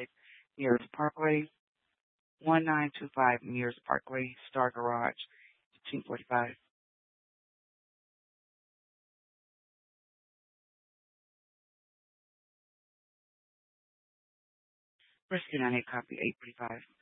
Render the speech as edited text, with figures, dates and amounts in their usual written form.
Mears Parkway, 1925 Mears Parkway, Star Garage, 245. Rescue 98 copy 845.